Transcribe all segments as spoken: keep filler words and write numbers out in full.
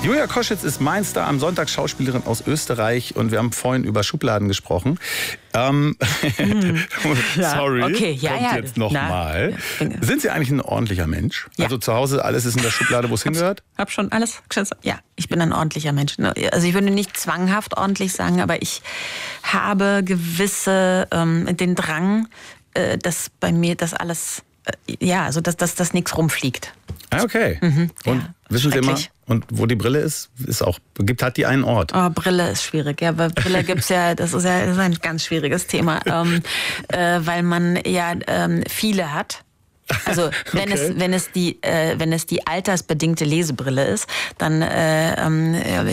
Julia Koschitz ist mein Star am Sonntag, Schauspielerin aus Österreich. Und wir haben vorhin über Schubladen gesprochen. Ähm, hm. Sorry, ja, okay. ja, kommt ja. jetzt nochmal. Ja. Sind Sie eigentlich ein ordentlicher Mensch? Ja. Also zu Hause, alles ist in der Schublade, wo es hingehört? Hab schon alles. Ja, ich bin ein ordentlicher Mensch. Also ich würde nicht zwanghaft ordentlich sagen, aber ich habe gewisse, ähm, den Drang, äh, dass bei mir das alles, äh, ja, also dass, dass, dass nichts rumfliegt. Ah, okay. Mhm, und ja, wissen Sie immer, und wo die Brille ist, ist auch, gibt, hat die einen Ort? Oh, Brille ist schwierig, ja, weil Brille gibt's ja, das ist ja das ist ein ganz schwieriges Thema, ähm, äh, weil man ja ähm, viele hat. Also wenn okay. es wenn es die äh, wenn es die altersbedingte Lesebrille ist, dann äh, ähm,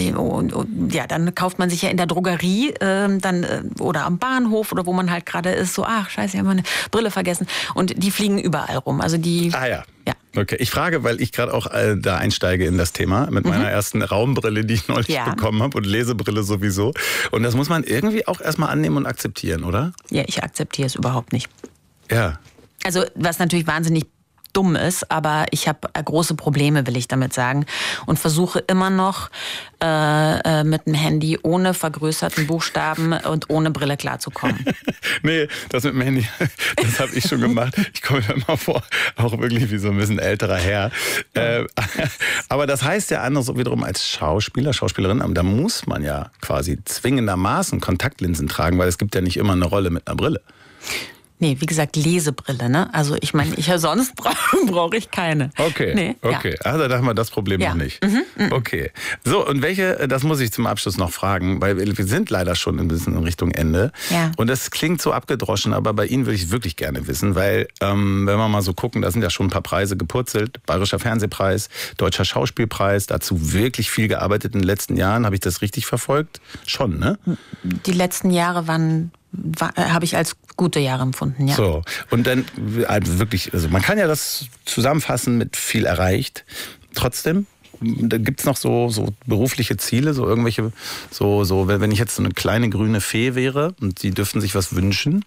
ja dann kauft man sich ja in der Drogerie äh, dann äh, oder am Bahnhof oder wo man halt gerade ist, so ach scheiße, ich habe meine Brille vergessen und die fliegen überall rum. Also die Ah ja. Ja. Okay, ich frage, weil ich gerade auch äh, da einsteige in das Thema mit meiner mhm. ersten Raumbrille, die ich neulich ja. bekommen habe und Lesebrille sowieso. Und das muss man irgendwie auch erstmal annehmen und akzeptieren, oder? Ja, ich akzeptiere es überhaupt nicht. Ja. Also was natürlich wahnsinnig dumm ist, aber ich habe große Probleme, will ich damit sagen, und versuche immer noch äh, mit dem Handy ohne vergrößerten Buchstaben und ohne Brille klarzukommen. Nee, das mit dem Handy, das habe ich schon gemacht. Ich komme mir immer vor, auch wirklich wie so ein bisschen älterer Herr. Äh, aber das heißt ja anders so wiederum als Schauspieler, Schauspielerin, da muss man ja quasi zwingendermaßen Kontaktlinsen tragen, weil es gibt ja nicht immer eine Rolle mit einer Brille. Nee, wie gesagt, Lesebrille, ne? Also ich meine, ich sonst brauche brauch ich keine. Okay, nee, okay. Ja. Also da haben wir das Problem ja. noch nicht. Mhm, mhm. Okay. So, und welche, das muss ich zum Abschluss noch fragen, weil wir sind leider schon ein bisschen in Richtung Ende. Ja. Und das klingt so abgedroschen, aber bei Ihnen würde ich wirklich gerne wissen, weil, ähm, wenn wir mal so gucken, da sind ja schon ein paar Preise gepurzelt. Bayerischer Fernsehpreis, Deutscher Schauspielpreis, dazu wirklich viel gearbeitet in den letzten Jahren. Habe ich das richtig verfolgt? Schon, ne? Die letzten Jahre waren habe ich als gute Jahre empfunden, ja. So, und dann also wirklich, also man kann ja das zusammenfassen mit viel erreicht. Trotzdem, da gibt's noch so, so berufliche Ziele, so irgendwelche, so, so, wenn ich jetzt so eine kleine grüne Fee wäre und Sie dürften sich was wünschen.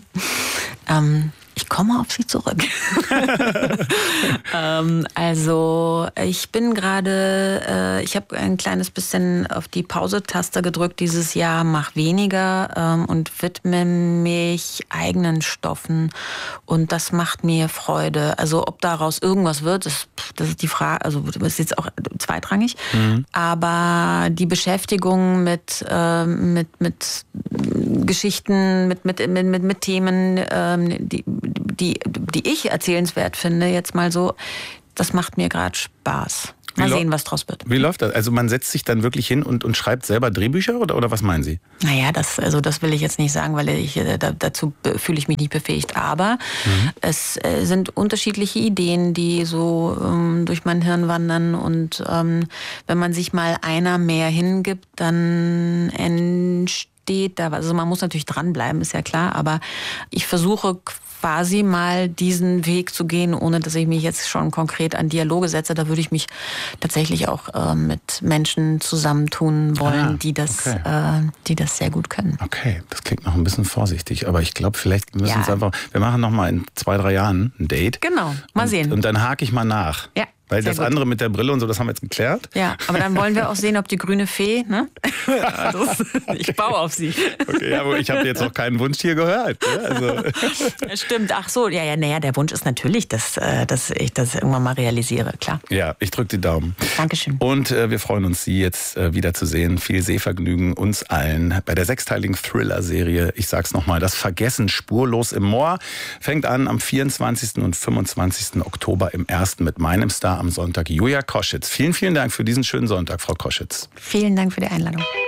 ähm, ich komme auf Sie zurück. ähm, also ich bin gerade, äh, ich habe ein kleines bisschen auf die Pause-Taste gedrückt dieses Jahr, mach weniger ähm, und widme mich eigenen Stoffen und das macht mir Freude. Also ob daraus irgendwas wird, das, das ist die Frage, also das ist jetzt auch zweitrangig, mhm. aber die Beschäftigung mit, äh, mit, mit Geschichten, mit, mit, mit, mit, mit Themen, äh, die Die, die ich erzählenswert finde, jetzt mal so, das macht mir gerade Spaß. Mal sehen, was draus wird. Wie läuft das? Also man setzt sich dann wirklich hin und, und schreibt selber Drehbücher oder, oder was meinen Sie? Naja, das, also das will ich jetzt nicht sagen, weil ich, da, dazu fühle ich mich nicht befähigt. Aber mhm. es äh, sind unterschiedliche Ideen, die so ähm, durch mein Hirn wandern. Und ähm, wenn man sich mal einer mehr hingibt, dann entsteht da was. Also man muss natürlich dranbleiben, ist ja klar. Aber ich versuche quasi mal diesen Weg zu gehen, ohne dass ich mich jetzt schon konkret an Dialoge setze. Da würde ich mich tatsächlich auch äh, mit Menschen zusammentun wollen, ah, die das, okay. äh, die das sehr gut können. Okay, das klingt noch ein bisschen vorsichtig, aber ich glaube, vielleicht müssen wir ja. es einfach, wir machen noch mal in zwei, drei Jahren ein Date. Genau, mal und, sehen. Und dann hake ich mal nach. Ja. Weil Sehr das gut. andere mit der Brille und so, das haben wir jetzt geklärt. Ja, aber dann wollen wir auch sehen, ob die grüne Fee, ne? Also, ich baue auf sie. Okay, aber ich habe jetzt noch keinen Wunsch hier gehört. Ne? Also. Stimmt, ach so, ja, ja, naja, der Wunsch ist natürlich, dass, dass ich das irgendwann mal realisiere, klar. Ja, ich drücke die Daumen. Dankeschön. Und äh, wir freuen uns, Sie jetzt äh, wiederzusehen. Viel Sehvergnügen uns allen bei der sechsteiligen Thriller-Serie. Ich sag's nochmal, das Vergessen spurlos im Moor fängt an am vierundzwanzigsten und fünfundzwanzigsten Oktober im ersten mit meinem Star am Sonntag, Julia Koschitz. Vielen, vielen Dank für diesen schönen Sonntag, Frau Koschitz. Vielen Dank für die Einladung.